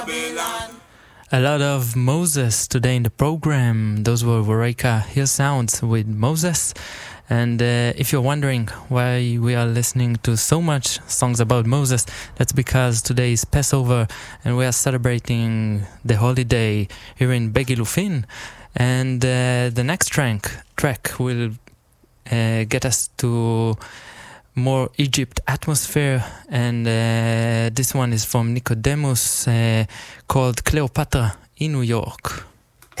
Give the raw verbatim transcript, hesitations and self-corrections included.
A lot of Moses today in the program. Those were Wareka Hill Sounds with Moses. And uh, if you're wondering why we are listening to so much songs about Moses, that's because today is Passover and we are celebrating the holiday here in Begilufin. And uh, the next track, track will uh, get us to more Egypt atmosphere, and uh, this one is from Nicodemus uh, called Cleopatra in New York.